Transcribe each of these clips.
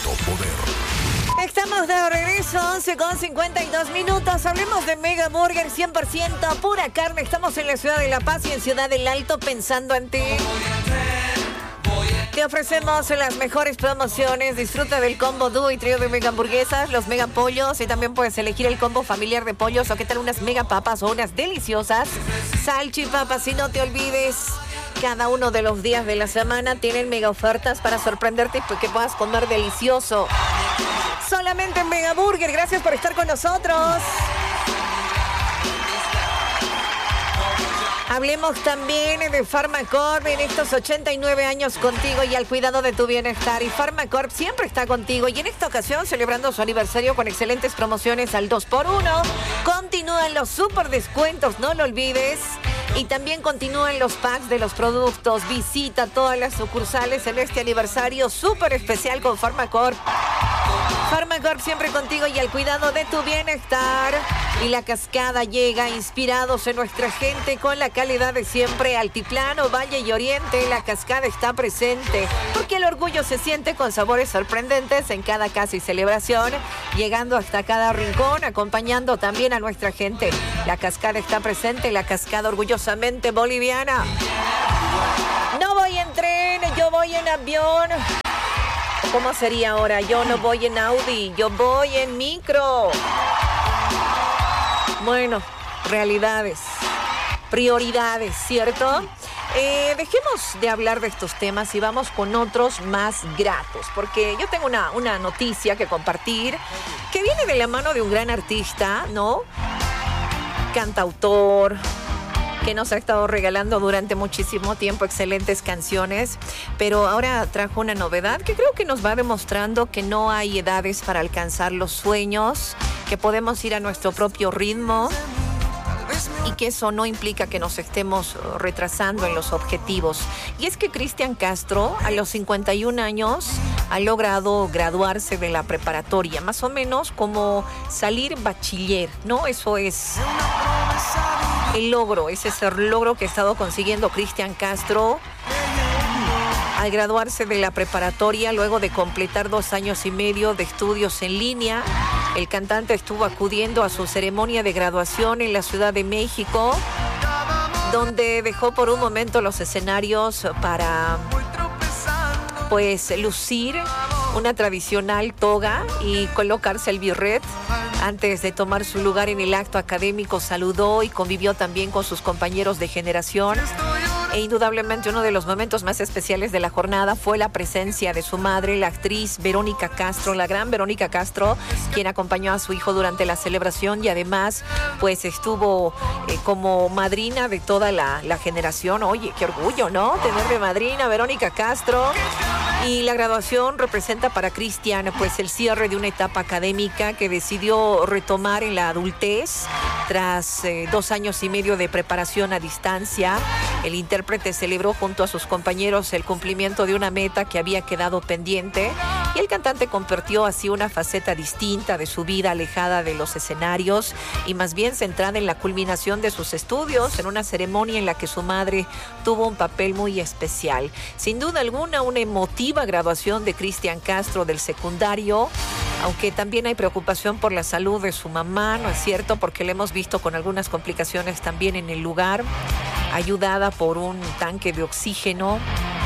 Alto Poder. Estamos de regreso, 11:52. Hablemos de Mega Burger, 100% pura carne. Estamos en la ciudad de La Paz y en Ciudad del Alto, pensando en ti. Te ofrecemos las mejores promociones. Disfruta del combo dúo y trío de mega hamburguesas, los mega pollos, y también puedes elegir el combo familiar de pollos o qué tal unas mega papas o unas deliciosas salchipapas. Y no te olvides, cada uno de los días de la semana tienen mega ofertas para sorprenderte y que puedas comer delicioso. Solamente en Mega Burger. Gracias por estar con nosotros. Hablemos también de Pharmacorp en estos 89 años contigo y al cuidado de tu bienestar. Y Pharmacorp siempre está contigo y en esta ocasión celebrando su aniversario con excelentes promociones al 2x1. Continúan los super descuentos, no lo olvides. Y también continúan los packs de los productos. Visita todas las sucursales en este aniversario súper especial con Pharmacorp. Pharmacorp siempre contigo y al cuidado de tu bienestar. Y La Cascada llega inspirados en nuestra gente con la calidad de siempre. Altiplano, Valle y Oriente, La Cascada está presente. Porque el orgullo se siente con sabores sorprendentes en cada casa y celebración. Llegando hasta cada rincón, acompañando también a nuestra gente. La Cascada está presente, La Cascada orgullosamente boliviana. No voy en tren, yo voy en avión. ¿Cómo sería ahora? Yo no voy en Audi, yo voy en micro. Bueno, realidades, prioridades, ¿cierto? Dejemos de hablar de estos temas y vamos con otros más gratos, porque yo tengo una noticia que compartir que viene de la mano de un gran artista, ¿no? Cantautor, que nos ha estado regalando durante muchísimo tiempo excelentes canciones, pero ahora trajo una novedad que creo que nos va demostrando que no hay edades para alcanzar los sueños, que podemos ir a nuestro propio ritmo y que eso no implica que nos estemos retrasando en los objetivos. Y es que Cristian Castro, a los 51 años, ha logrado graduarse de la preparatoria, más o menos como salir bachiller, ¿no? Eso es el logro, ese es el logro que ha estado consiguiendo Cristian Castro al graduarse de la preparatoria luego de completar 2 años y medio de estudios en línea. El cantante estuvo acudiendo a su ceremonia de graduación en la Ciudad de México, donde dejó por un momento los escenarios para, pues, lucir una tradicional toga y colocarse el birret. Antes de tomar su lugar en el acto académico, saludó y convivió también con sus compañeros de generación. E indudablemente uno de los momentos más especiales de la jornada fue la presencia de su madre, la actriz Verónica Castro, la gran Verónica Castro, quien acompañó a su hijo durante la celebración y además pues estuvo como madrina de toda la generación. Oye, qué orgullo, ¿no? Tener de madrina a Verónica Castro. Y la graduación representa para Cristian pues el cierre de una etapa académica que decidió retomar en la adultez tras 2 años y medio de preparación a distancia. El intérprete celebró junto a sus compañeros el cumplimiento de una meta que había quedado pendiente y el cantante compartió así una faceta distinta de su vida, alejada de los escenarios y más bien centrada en la culminación de sus estudios, en una ceremonia en la que su madre tuvo un papel muy especial. Sin duda alguna, una emotiva graduación de Cristian Castro del secundario, aunque también hay preocupación por la salud de su mamá, ¿no es cierto? Porque la hemos visto con algunas complicaciones también en el lugar, ayudada por un tanque de oxígeno.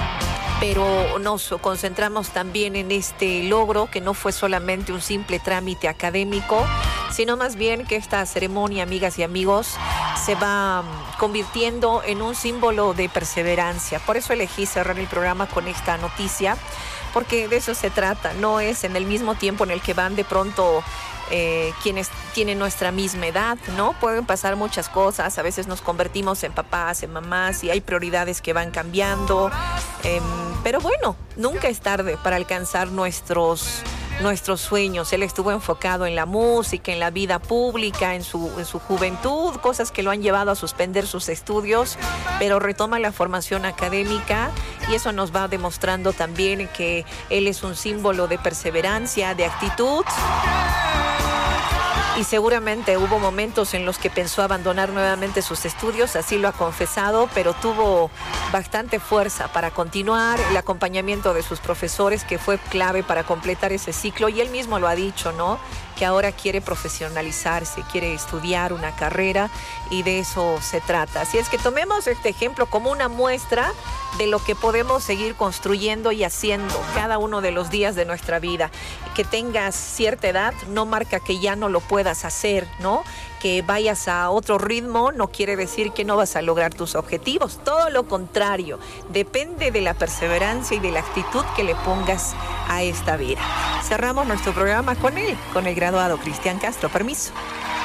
Pero nos concentramos también en este logro, que no fue solamente un simple trámite académico, sino más bien que esta ceremonia, amigas y amigos, se va convirtiendo en un símbolo de perseverancia. Por eso elegí cerrar el programa con esta noticia, porque de eso se trata. No es en el mismo tiempo en el que van de pronto quienes tienen nuestra misma edad, ¿no? Pueden pasar muchas cosas, a veces nos convertimos en papás, en mamás y hay prioridades que van cambiando, pero bueno, nunca es tarde para alcanzar nuestros sueños. Él estuvo enfocado en la música, en la vida pública, en su juventud, cosas que lo han llevado a suspender sus estudios, pero retoma la formación académica y eso nos va demostrando también que él es un símbolo de perseverancia, de actitud y seguramente hubo momentos en los que pensó abandonar nuevamente sus estudios, así lo ha confesado, pero tuvo bastante fuerza para continuar, el acompañamiento de sus profesores, que fue clave para completar ese ciclo, y él mismo lo ha dicho, ¿no?, que ahora quiere profesionalizarse, quiere estudiar una carrera, y de eso se trata. Así es que tomemos este ejemplo como una muestra de lo que podemos seguir construyendo y haciendo cada uno de los días de nuestra vida. Que tengas cierta edad no marca que ya no lo puedas hacer, ¿no? Que vayas a otro ritmo no quiere decir que no vas a lograr tus objetivos. Todo lo contrario, depende de la perseverancia y de la actitud que le pongas a esta vida. Cerramos nuestro programa con él, con el graduado Cristian Castro. Permiso.